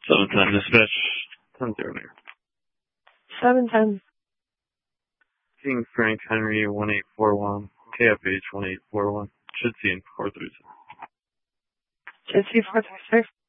710 dispatch, 10-0 near. 710. Seeing Frank Henry 1841, KFH 1841. Should see in 436. Should see 436.